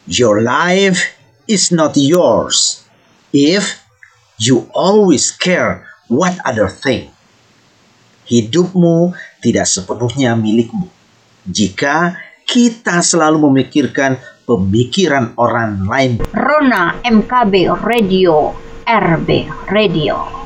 Your life is not yours if you always care what other think. Hidupmu tidak sepenuhnya milikmu jika kita selalu memikirkan pemikiran orang lain. Rona MKB Radio, RB Radio.